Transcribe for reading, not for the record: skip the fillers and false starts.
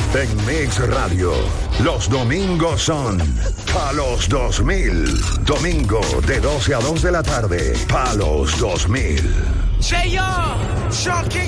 En Mix Radio, los domingos son Palos 2000. Domingo de 12 a 2 de la tarde. Palos 2000. J.R. Sean King